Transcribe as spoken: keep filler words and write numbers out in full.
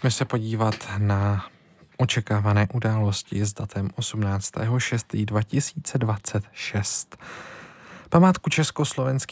Pojďme se podívat na očekávané události s datem osmnáctého šestého dva tisíce dvacet šest. Památku československých